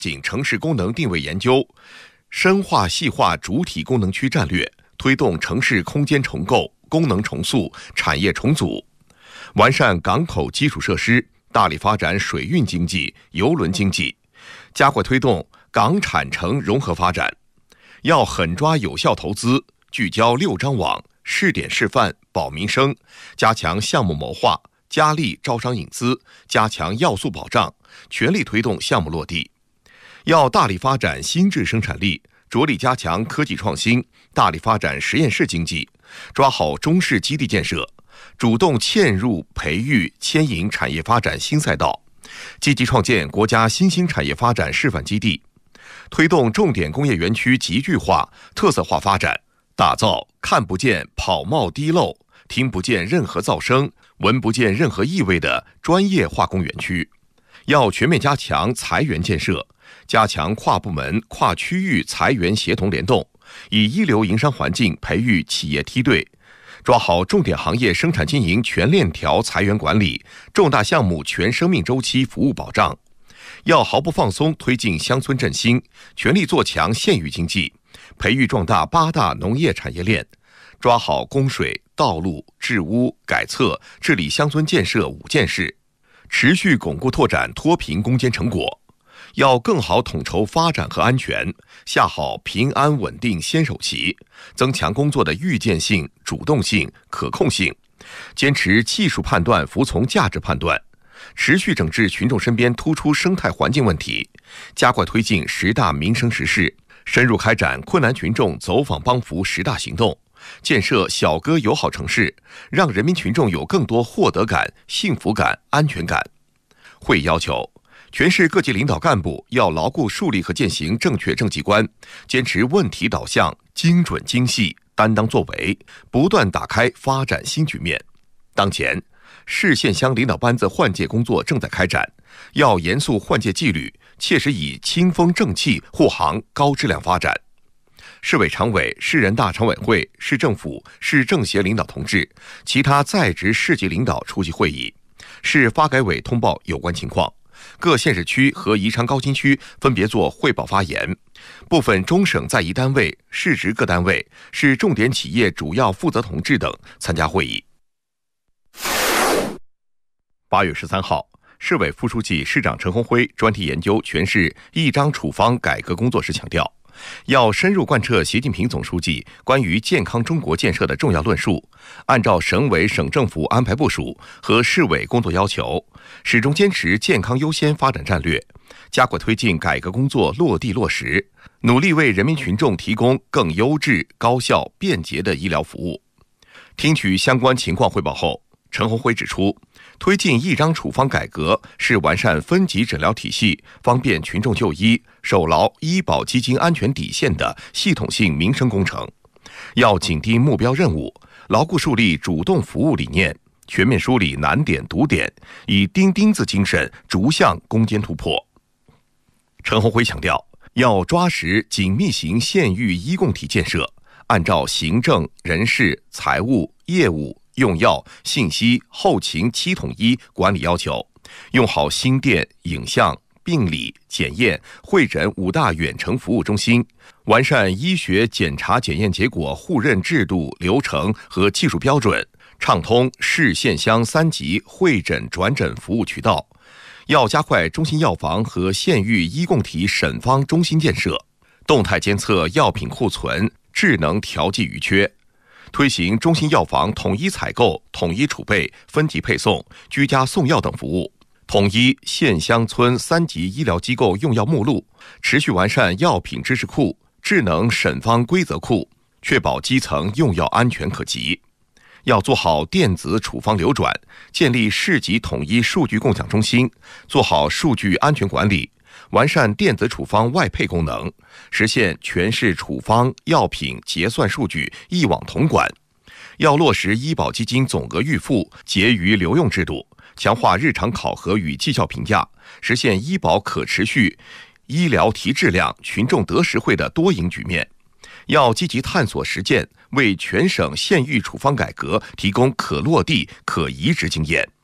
紧城市功能定位研究，深化细化主体功能区战略，推动城市空间重构、功能重塑、产业重组，完善港口基础设施，大力发展水运经济、邮轮经济，加快推动港产城融合发展。要狠抓有效投资，聚焦6张网、试点示范、保民生，加强项目谋划，加力招商引资，加强要素保障，全力推动项目落地。要大力发展新质生产力，着力加强科技创新，大力发展实验室经济，抓好中式基地建设，主动嵌入培育牵引产业发展新赛道，积极创建国家新兴产业发展示范基地，推动重点工业园区集聚化、特色化发展，打造看不见跑冒滴漏、听不见任何噪声、闻不见任何异味的专业化工园区。要全面加强财源建设，加强跨部门、跨区域财源协同联动，以一流营商环境培育企业梯队，抓好重点行业生产经营全链条财源管理、重大项目全生命周期服务保障。要毫不放松推进乡村振兴，全力做强县域经济，培育壮大8大农业产业链，抓好供水、道路、治污、改厕、治理乡村建设5件事，持续巩固拓展脱贫攻坚成果。要更好统筹发展和安全，下好平安稳定先手棋，增强工作的预见性、主动性、可控性，坚持技术判断服从价值判断，持续整治群众身边突出生态环境问题，加快推进10大民生实事，深入开展困难群众走访帮扶10大行动，建设小哥友好城市，让人民群众有更多获得感、幸福感、安全感。会议要求，全市各级领导干部要牢固树立和践行正确政绩观，坚持问题导向、精准精细、担当作为，不断打开发展新局面。当前，市县乡领导班子换届工作正在开展，要严肃换届纪律，切实以清风正气护航高质量发展。市委常委、市人大常委会、市政府、市政协领导同志、其他在职市级领导出席会议，市发改委通报有关情况，各县市区和宜昌高新区分别作汇报发言，部分中省在宜单位、市直各单位、市重点企业主要负责同志等参加会议。8月13号，市委副书记、市长陈宏辉专题研究全市1张处方改革工作时强调，要深入贯彻习近平总书记关于健康中国建设的重要论述，按照省委省政府安排部署和市委工作要求，始终坚持健康优先发展战略，加快推进改革工作落地落实，努力为人民群众提供更优质、高效、便捷的医疗服务。听取相关情况汇报后，陈宏辉指出，推进1张处方改革是完善分级诊疗体系、方便群众就医、守牢医保基金安全底线的系统性民生工程。要紧盯目标任务，牢固树立主动服务理念，全面梳理难点堵点，以钉钉子精神逐项攻坚突破。陈宏辉强调，要抓实紧密型县域医共体建设，按照行政、人事、财务、业务、用药、信息、后勤7统一管理要求，用好心电、影像、病理、检验、会诊5大远程服务中心，完善医学检查检验结果互认制度、流程和技术标准，畅通市县乡3级会诊转诊服务渠道。要加快中心药房和县域医共体审方中心建设，动态监测药品库存，智能调剂余缺。推行中心药房统一采购、统一储备、分级配送、居家送药等服务，统一县乡村3级医疗机构用药目录，持续完善药品知识库、智能审方规则库，确保基层用药安全可及。要做好电子处方流转，建立市级统一数据共享中心，做好数据安全管理，完善电子处方外配功能，实现全市处方、药品结算数据一网统管。要落实医保基金总额预付、结余留用制度，强化日常考核与绩效评价，实现医保可持续、医疗提质量、群众得实惠的多赢局面。要积极探索实践，为全省县域处方改革提供可落地、可移植经验。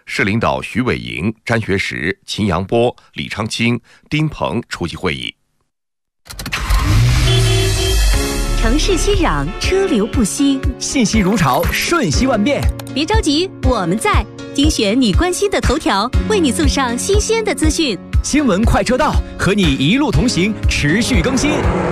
市领导徐伟莹、詹学实、秦阳波、李昌清、丁鹏出席会议。 城市熙攘，车流不息， 信息如潮，瞬息万变。 别着急，我们在精选你关心的头条，为你送上新鲜的资讯。 新闻快车道，和你一路同行，持续更新。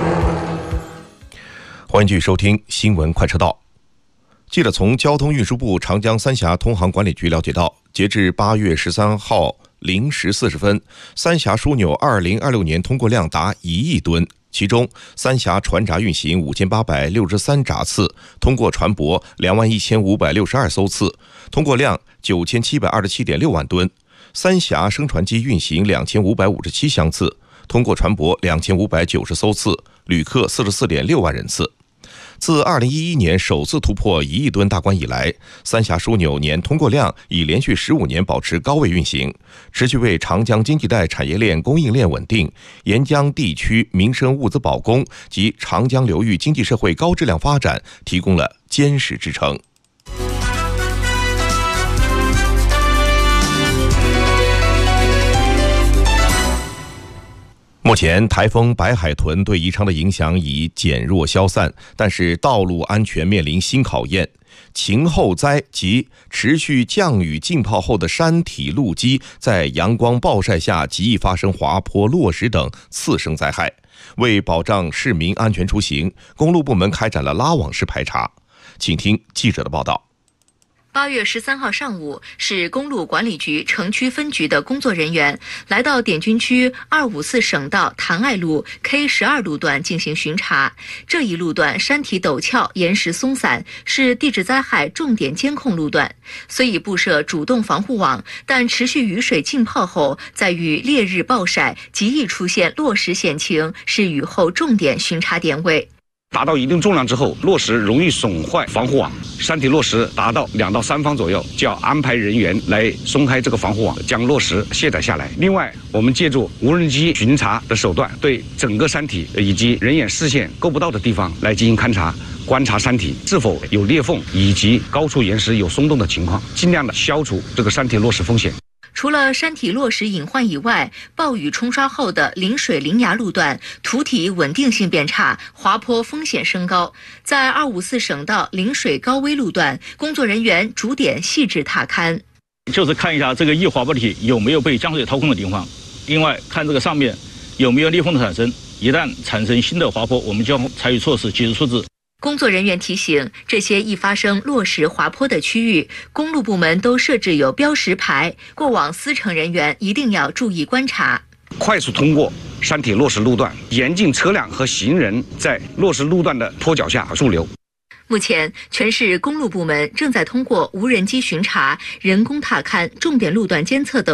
欢迎继续收听新闻快车道。记者从交通运输部长江三峡通航管理局了解到，截至8月13号0时40分，三峡枢纽2026年通过量达1亿吨。其中，三峡船闸运行5863闸次，通过船舶21562艘次，通过量9727.6万吨；三峡升船机运行2557厢次，通过船舶2590艘次，旅客44.6万人次。自2011年首次突破1亿吨大关以来，三峡枢纽年通过量已连续15年保持高位运行，持续为长江经济带产业链供应链稳定、沿江地区民生物资保供及长江流域经济社会高质量发展提供了坚实支撑。目前，台风白海豚对宜昌的影响已减弱消散，但是道路安全面临新考验。晴后灾及持续降雨浸泡后的山体路基在阳光暴晒下极易发生滑坡、落石等次生灾害。为保障市民安全出行，公路部门开展了拉网式排查。请听记者的报道。 8月13号上午，市公路管理局城区分局的工作人员来到滇军区254省道谭爱路 K12 路段进行巡查。这一路段山体陡峭，岩石松散，是地质灾害重点监控路段。虽已布设主动防护网，但持续雨水浸泡后，再遇烈日暴晒，极易出现落石险情，是雨后重点巡查点位。 达到一定重量之后，落石容易损坏防护网，山体落石达到2到3方左右，就要安排人员来松开这个防护网，将落石卸载下来。另外，我们借助无人机巡查的手段，对整个山体以及人眼视线够不到的地方来进行勘察，观察山体是否有裂缝以及高处岩石有松动的情况，尽量的消除这个山体落石风险。 除了山体落石隐患以外，暴雨冲刷后的临水临崖路段土体稳定性变差，滑坡风险升高。在254省道临水高危路段，工作人员主点细致踏勘， 就是看一下这个易滑坡体有没有被江水掏空的地方，另外看这个上面有没有裂缝的产生，一旦产生新的滑坡，我们将采取措施及时处置。 工作人员提醒，这些易发生落石滑坡的区域，公路部门都设置有标识牌，过往司乘人员一定要注意观察。 快速通过山体落石路段，严禁车辆和行人在落石路段的坡脚下驻留。 目前，全市公路部门正在通过无人机巡查、人工踏勘、重点路段监测等